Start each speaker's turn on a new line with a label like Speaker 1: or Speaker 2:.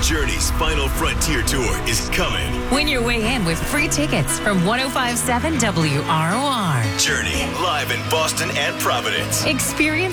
Speaker 1: Journey's Final Frontier Tour is coming.
Speaker 2: Win your way in with free tickets from 105.7 WROR.
Speaker 1: Journey, live in Boston and Providence.
Speaker 2: Experience